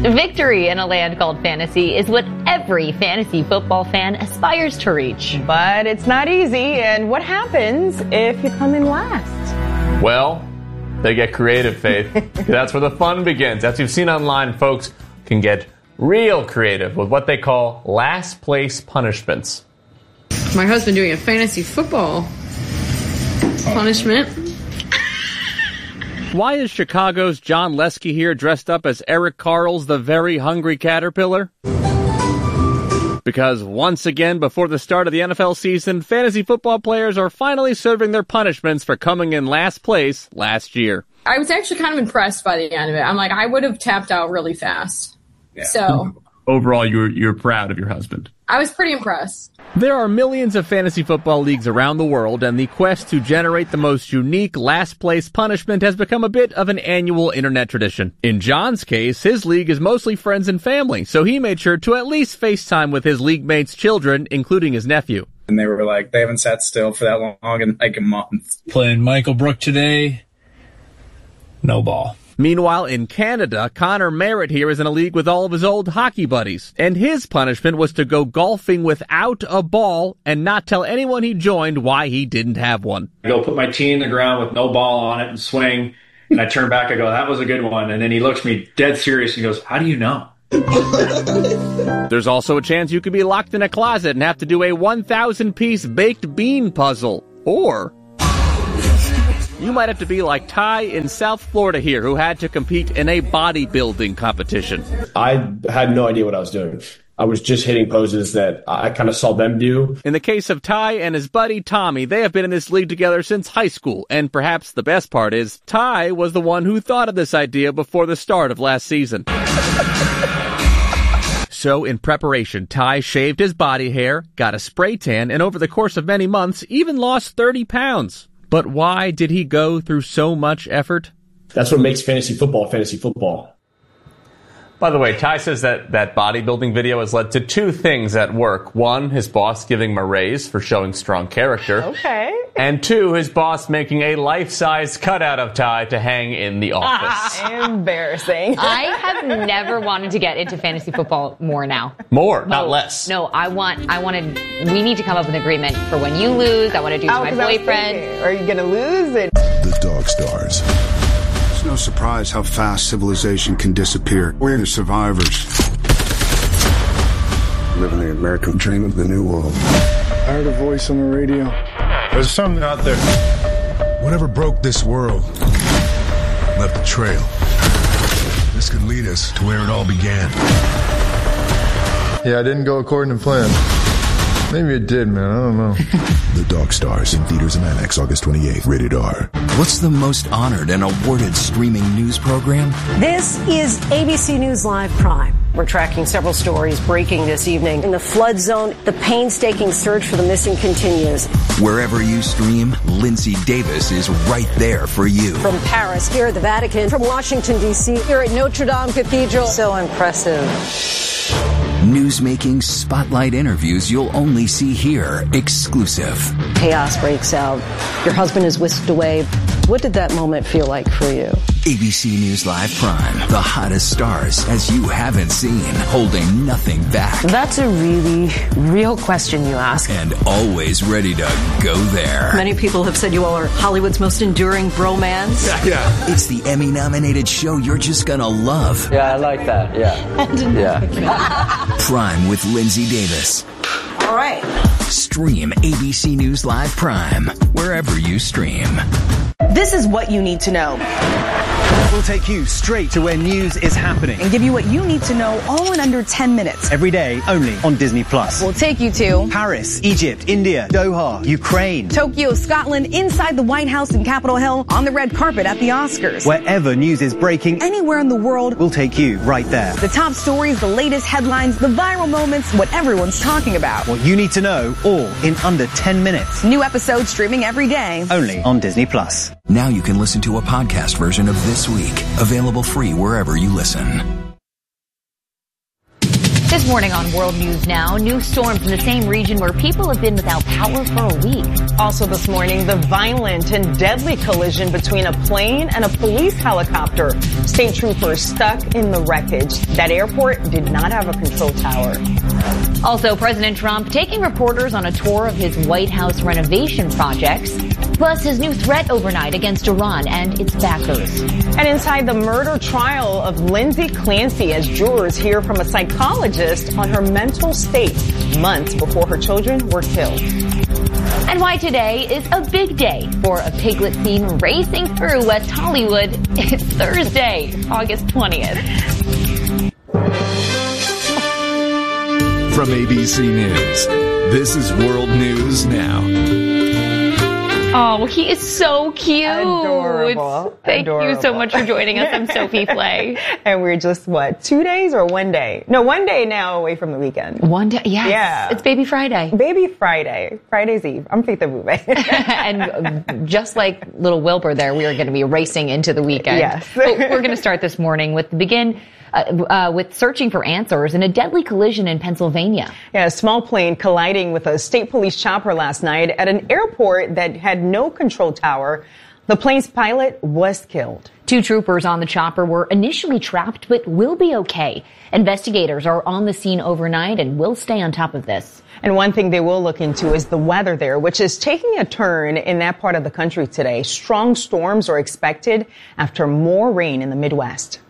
Victory in a land called fantasy is what every fantasy football fan aspires to reach. But it's not easy, and what happens if you come in last? Well, they get creative, Faith. That's where the fun begins. As you've seen online, folks can get real creative with what they call last place punishments. My husband doing a fantasy football punishment. Why is Chicago's John Lesky here dressed up as Eric Carl's The Very Hungry Caterpillar? Because once again, before the start of the NFL season, fantasy football players are finally serving their punishments for coming in last place last year. I was actually kind of impressed by the end of it. I'm like, I would have tapped out really fast. Yeah. So overall, you're proud of your husband. I was pretty impressed. There are millions of fantasy football leagues around the world, and the quest to generate the most unique last-place punishment has become a bit of an annual internet tradition. In John's case, his league is mostly friends and family, so he made sure to at least FaceTime with his league mates' children, including his nephew. And they were like, they haven't sat still for that long in like a month. Playing Michael Brook today, no ball. Meanwhile, in Canada, Connor Merritt here is in a league with all of his old hockey buddies, and his punishment was to go golfing without a ball and not tell anyone he joined why he didn't have one. I go put my tee in the ground with no ball on it and swing, and I turn back, I go, that was a good one, and then he looks at me dead serious and goes, how do you know? There's also a chance you could be locked in a closet and have to do a 1,000-piece baked bean puzzle, or you might have to be like Ty in South Florida here, who had to compete in a bodybuilding competition. I had no idea what I was doing. I was just hitting poses that I kind of saw them do. In the case of Ty and his buddy Tommy, they have been in this league together since high school, and perhaps the best part is Ty was the one who thought of this idea before the start of last season. So, in preparation, Ty shaved his body hair, got a spray tan, and over the course of many months, even lost 30 pounds. But why did he go through so much effort? That's what makes fantasy football. By the way, Ty says that bodybuilding video has led to two things at work. One, his boss giving him a raise for showing strong character. Okay. And two, his boss making a life-size cutout of Ty to hang in the office. Embarrassing. I have never wanted to get into fantasy football more now. More, not less. No, we need to come up with an agreement for when you lose. I want to do to my boyfriend. Are you going to lose it? The Dog Stars. It's no surprise how fast civilization can disappear. We're the survivors. Living the American dream of the new world. I heard a voice on the radio. There's something out there. Whatever broke this world left a trail. This could lead us to where it all began. Yeah, I didn't go according to plan. Maybe it did, man. I don't know. The Dog Stars in theaters and IMAX August 28th. Rated R. What's the most honored and awarded streaming news program? This is ABC News Live Prime. We're tracking several stories breaking this evening. In the flood zone, the painstaking search for the missing continues. Wherever you stream, Lindsay Davis is right there for you. From Paris, here at the Vatican, from Washington, D.C., here at Notre Dame Cathedral. So impressive. Newsmaking spotlight interviews you'll only see here, exclusive. Chaos breaks out. Your husband is whisked away. What did that moment feel like for you? ABC News Live Prime, the hottest stars as you haven't seen, holding nothing back. That's a really real question you ask. And always ready to go there. Many people have said you all are Hollywood's most enduring bromance. Yeah. It's the Emmy-nominated show you're just gonna love. Yeah, I like that, yeah. Prime with Lindsay Davis. All right. Stream ABC News Live Prime, wherever you stream. This is what you need to know. We'll take you straight to where news is happening and give you what you need to know all in under 10 minutes. Every day, only on Disney+. We'll take you to Paris, Egypt, India, Doha, Ukraine, Tokyo, Scotland, inside the White House and Capitol Hill, on the red carpet at the Oscars. Wherever news is breaking, anywhere in the world, we'll take you right there. The top stories, the latest headlines, the viral moments, what everyone's talking about. What you need to know, all in under 10 minutes. New episodes streaming every day. Only on Disney+. Now you can listen to a podcast version of This Week, available free wherever you listen. This morning on World News Now, new storms in the same region where people have been without power for a week. Also this morning, the violent and deadly collision between a plane and a police helicopter. State troopers stuck in the wreckage. That airport did not have a control tower. Also, President Trump taking reporters on a tour of his White House renovation projects, plus his new threat overnight against Iran and its backers. And inside the murder trial of Lindsay Clancy, as jurors hear from a psychologist on her mental state months before her children were killed. And why today is a big day for a Piglet theme racing through West Hollywood. It's Thursday, August 20th. From ABC News, this is World News Now. Oh, he is so cute. Adorable. Thank you so much for joining us. I'm Sophie Flay. And we're just, 2 days or 1 day? No, 1 day now away from the weekend. 1 day? Yes. Yeah. It's Baby Friday. Baby Friday. Friday's Eve. I'm Faith Abube. And just like little Wilbur there, we are going to be racing into the weekend. Yes. But we're going to start this morning with with searching for answers in a deadly collision in Pennsylvania. Yeah, a small plane colliding with a state police chopper last night at an airport that had no control tower. The plane's pilot was killed. 2 troopers on the chopper were initially trapped, but will be okay. Investigators are on the scene overnight and will stay on top of this. And one thing they will look into is the weather there, which is taking a turn in that part of the country today. Strong storms are expected after more rain in the Midwest.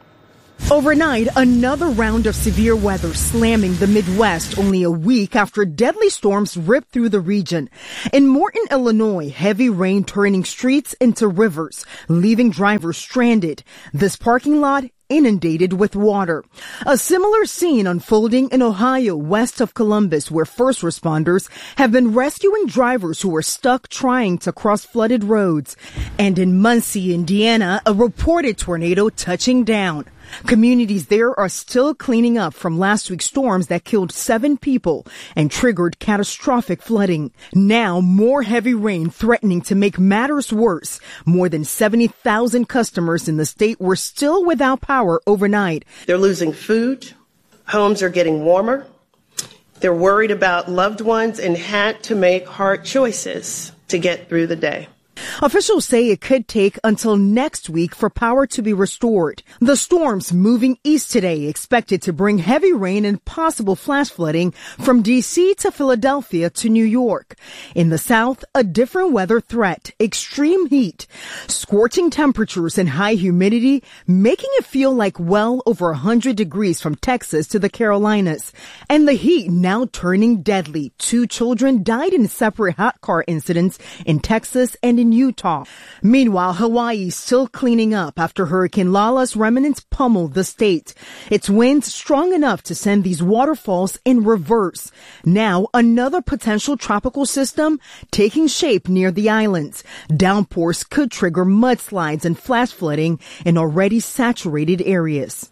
Overnight, another round of severe weather slamming the Midwest only a week after deadly storms ripped through the region. In Morton, Illinois, heavy rain turning streets into rivers, leaving drivers stranded. This parking lot inundated with water. A similar scene unfolding in Ohio, west of Columbus, where first responders have been rescuing drivers who were stuck trying to cross flooded roads. And in Muncie, Indiana, a reported tornado touching down. Communities there are still cleaning up from last week's storms that killed 7 people and triggered catastrophic flooding. Now, more heavy rain threatening to make matters worse. More than 70,000 customers in the state were still without power overnight. They're losing food. Homes are getting warmer. They're worried about loved ones and had to make hard choices to get through the day. Officials say it could take until next week for power to be restored. The storms moving east today expected to bring heavy rain and possible flash flooding from D.C. to Philadelphia to New York. In the south, a different weather threat, extreme heat, scorching temperatures and high humidity, making it feel like well over 100 degrees from Texas to the Carolinas. And the heat now turning deadly. 2 children died in separate hot car incidents in Texas and in Utah. Meanwhile, Hawaii is still cleaning up after Hurricane Lala's remnants pummeled the state. Its winds strong enough to send these waterfalls in reverse. Now, another potential tropical system taking shape near the islands. Downpours could trigger mudslides and flash flooding in already saturated areas.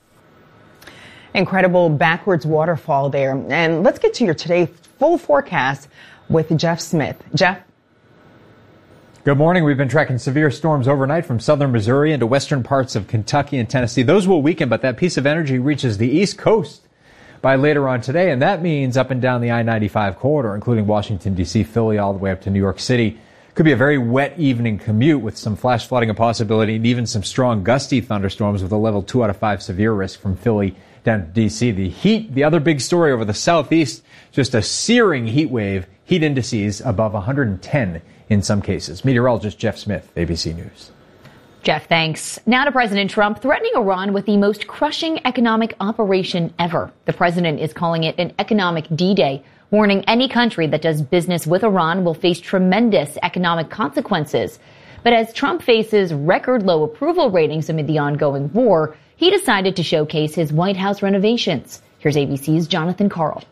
Incredible backwards waterfall there. And let's get to your today full forecast with Jeff Smith. Jeff? Good morning. We've been tracking severe storms overnight from southern Missouri into western parts of Kentucky and Tennessee. Those will weaken, but that piece of energy reaches the East Coast by later on today, and that means up and down the I-95 corridor, including Washington, D.C., Philly, all the way up to New York City. Could be a very wet evening commute with some flash flooding a possibility and even some strong gusty thunderstorms with a level 2 out of 5 severe risk from Philly down to D.C. The heat, the other big story over the southeast, just a searing heat wave, heat indices above 110 in some cases. Meteorologist Jeff Smith, ABC News. Jeff, thanks. Now to President Trump threatening Iran with the most crushing economic operation ever. The president is calling it an economic D-Day, warning any country that does business with Iran will face tremendous economic consequences. But as Trump faces record low approval ratings amid the ongoing war, he decided to showcase his White House renovations. Here's ABC's Jonathan Karl.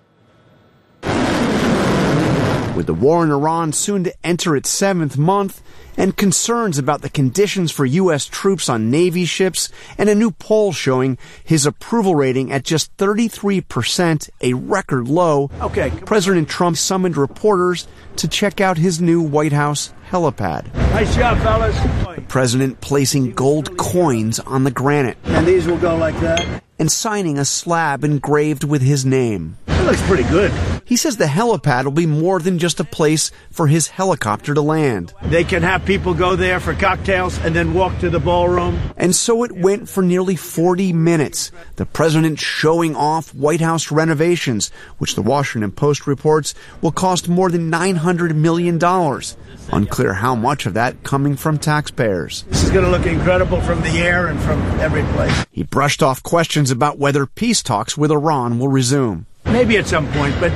With the war in Iran soon to enter its 7th month and concerns about the conditions for U.S. troops on Navy ships and a new poll showing his approval rating at just 33%, a record low, President Trump summoned reporters to check out his new White House helipad. Nice job, fellas. The president placing gold coins on the granite. And these will go like that. and signing a slab engraved with his name. It looks pretty good. He says the helipad will be more than just a place for his helicopter to land. They can have people go there for cocktails and then walk to the ballroom. And so it went for nearly 40 minutes. The president showing off White House renovations, which the Washington Post reports will cost more than $900 million. Unclear how much of that coming from taxpayers. This is going to look incredible from the air and from every place. He brushed off questions about whether peace talks with Iran will resume. Maybe at some point, but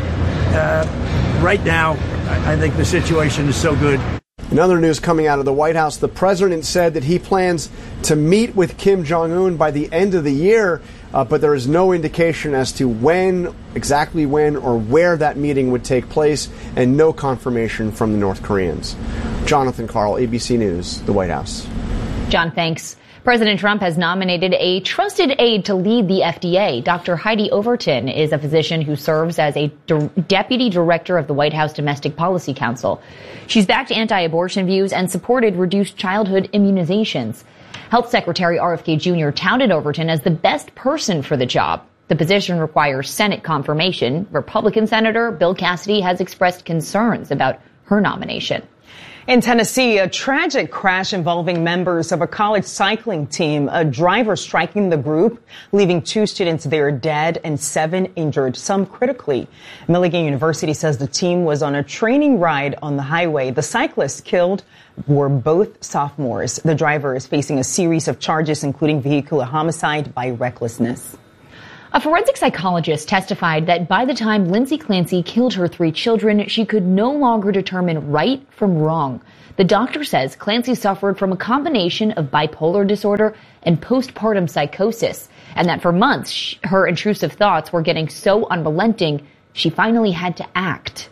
right now, I think the situation is so good. In other news coming out of the White House, the president said that he plans to meet with Kim Jong-un by the end of the year, but there is no indication as to exactly when or where that meeting would take place, and no confirmation from the North Koreans. Jonathan Karl, ABC News, the White House. John, thanks. President Trump has nominated a trusted aide to lead the FDA. Dr. Heidi Overton is a physician who serves as a deputy director of the White House Domestic Policy Council. She's backed anti-abortion views and supported reduced childhood immunizations. Health Secretary RFK Jr. touted Overton as the best person for the job. The position requires Senate confirmation. Republican Senator Bill Cassidy has expressed concerns about her nomination. In Tennessee, a tragic crash involving members of a college cycling team, a driver striking the group, leaving 2 students there dead and 7 injured, some critically. Milligan University says the team was on a training ride on the highway. The cyclists killed were both sophomores. The driver is facing a series of charges, including vehicular homicide by recklessness. A forensic psychologist testified that by the time Lindsay Clancy killed her 3 children, she could no longer determine right from wrong. The doctor says Clancy suffered from a combination of bipolar disorder and postpartum psychosis, and that for months her intrusive thoughts were getting so unrelenting, she finally had to act.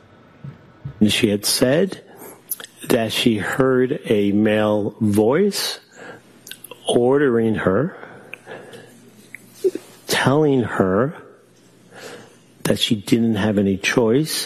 She had said that she heard a male voice ordering her, telling her that she didn't have any choice,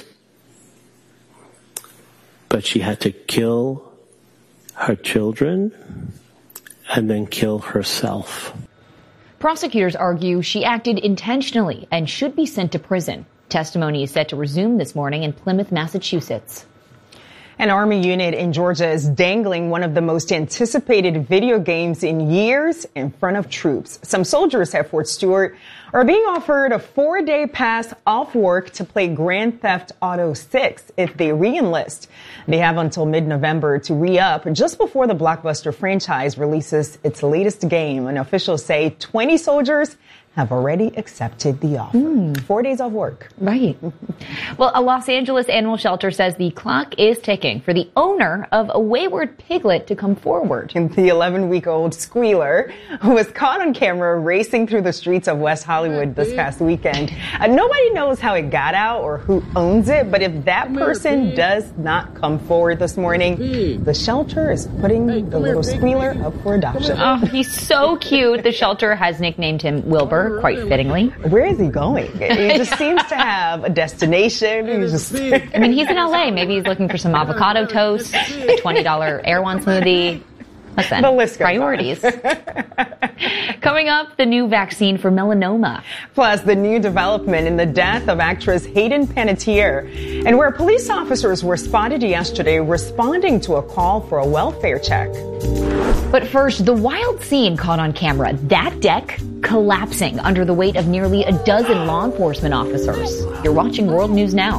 but she had to kill her children and then kill herself. Prosecutors argue she acted intentionally and should be sent to prison. Testimony is set to resume this morning in Plymouth, Massachusetts. An Army unit in Georgia is dangling one of the most anticipated video games in years in front of troops. Some soldiers at Fort Stewart are being offered a 4-day pass off work to play Grand Theft Auto 6 if they re-enlist. They have until mid-November to re-up just before the blockbuster franchise releases its latest game. And officials say 20 soldiers have already accepted the offer. 4 days off work. Right. Well, a Los Angeles animal shelter says the clock is ticking for the owner of a wayward piglet to come forward. The 11-week-old Squealer, who was caught on camera racing through the streets of West Hollywood this past weekend. Nobody knows how it got out or who owns it, but if that person does not come forward this morning, the shelter is putting the little Squealer up for adoption. Oh, he's so cute. The shelter has nicknamed him Wilbur. Quite fittingly. Where is he going? He just seems to have a destination. He's in LA. Maybe he's looking for some avocado toast, a $20 Erewhon smoothie. Listen, the list goes priorities. Coming up, the new vaccine for melanoma. Plus, the new development in the death of actress Hayden Panettiere, and where police officers were spotted yesterday responding to a call for a welfare check. But first, the wild scene caught on camera. That deck collapsing under the weight of nearly a dozen law enforcement officers. You're watching World News Now.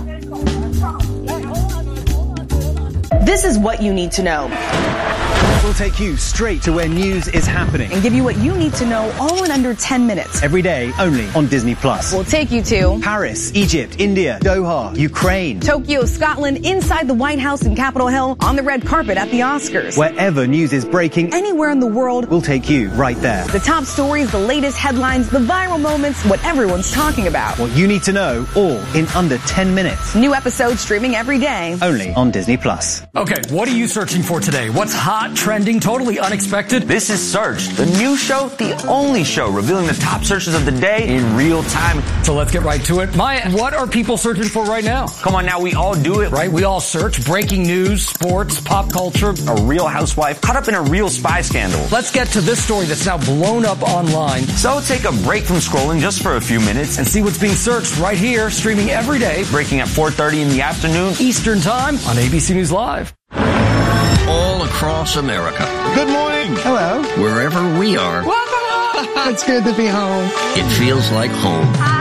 This is what you need to know. We'll take you straight to where news is happening and give you what you need to know all in under 10 minutes. Every day, only on Disney+. We'll take you to Paris, Egypt, India, Doha, Ukraine, Tokyo, Scotland, inside the White House and Capitol Hill, on the red carpet at the Oscars. Wherever news is breaking, anywhere in the world, we'll take you right there. The top stories, the latest headlines, the viral moments, what everyone's talking about. What you need to know, all in under 10 minutes. New episodes streaming every day. Only on Disney+. Okay, what are you searching for today? What's hot, trending, totally unexpected. This is Searched, the new show, the only show revealing the top searches of the day in real time. So let's get right to it. Maya, what are people searching for right now? Come on now, we all do it. Right? We all search breaking news, sports, pop culture. A real housewife caught up in a real spy scandal. Let's get to this story that's now blown up online. So take a break from scrolling just for a few minutes and see what's being searched right here, streaming every day, breaking at 4:30 in the afternoon Eastern Time on ABC News Live. All across America. Good morning. Hello. Wherever we are. Welcome home. It's good to be home. It feels like home.